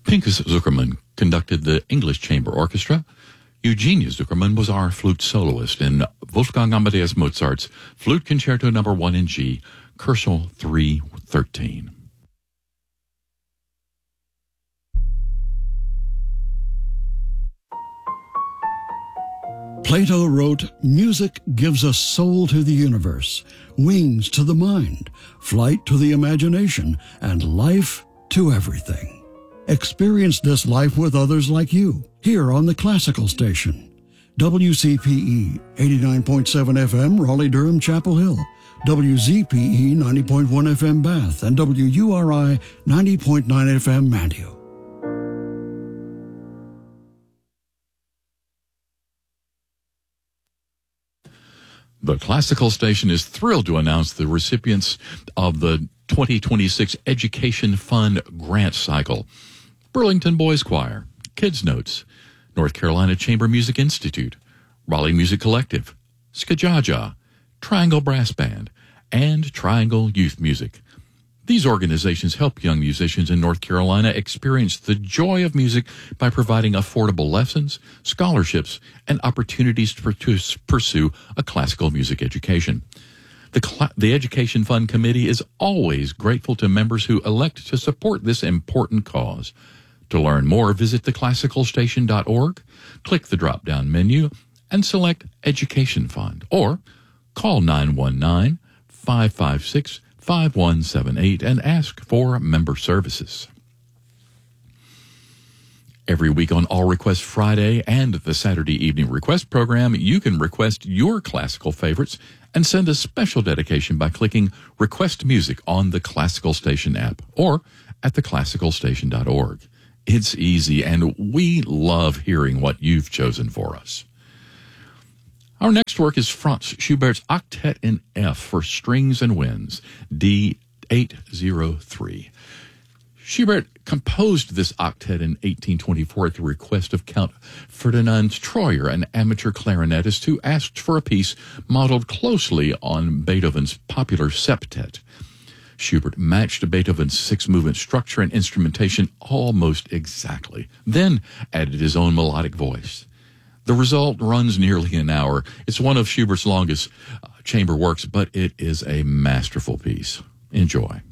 Pinchas Zuckerman conducted the English Chamber Orchestra. Eugenia Zuckerman was our flute soloist in Wolfgang Amadeus Mozart's Flute Concerto No. 1 in G, Kursel 313. Plato wrote, "Music gives us soul to the universe, wings to the mind, flight to the imagination, and life to everything." Experience this life with others like you, here on the Classical Station. WCPE 89.7 FM, Raleigh-Durham, Chapel Hill. WZPE 90.1 FM, Bath. And WURI 90.9 FM, Manteo. The Classical Station is thrilled to announce the recipients of the 2026 Education Fund Grant Cycle. Burlington Boys Choir, Kids Notes, North Carolina Chamber Music Institute, Raleigh Music Collective, Skajaja, Triangle Brass Band, and Triangle Youth Music. These organizations help young musicians in North Carolina experience the joy of music by providing affordable lessons, scholarships, and opportunities to pursue a classical music education. The Education Fund Committee is always grateful to members who elect to support this important cause. To learn more, visit theclassicalstation.org, click the drop-down menu, and select Education Fund, or call 919-556-5178 and ask for member services. Every week on All Request Friday and the Saturday Evening Request program, you can request your classical favorites and send a special dedication by clicking Request Music on the Classical Station app or at theclassicalstation.org. It's easy, and we love hearing what you've chosen for us. Our next work is Franz Schubert's Octet in F for Strings and Winds, D803. Schubert composed this octet in 1824 at the request of Count Ferdinand Troyer, an amateur clarinetist who asked for a piece modeled closely on Beethoven's popular septet. Schubert matched Beethoven's six-movement structure and instrumentation almost exactly, then added his own melodic voice. The result runs nearly an hour. It's one of Schubert's longest chamber works, but it is a masterful piece. Enjoy.